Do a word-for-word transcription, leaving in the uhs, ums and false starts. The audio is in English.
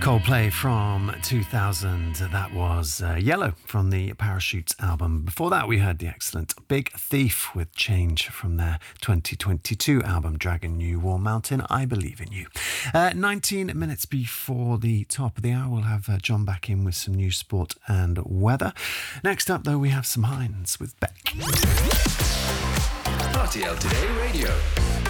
Coldplay from two thousand. That was uh, Yellow from the Parachutes album. Before that, we heard the excellent Big Thief with Change from their twenty twenty-two album, Dragon New Warm Mountain, I Believe in You. Uh, nineteen minutes before the top of the hour, we'll have uh, John back in with some news, sport and weather. Next up, though, we have some Hines with Beck. R T L Today Radio.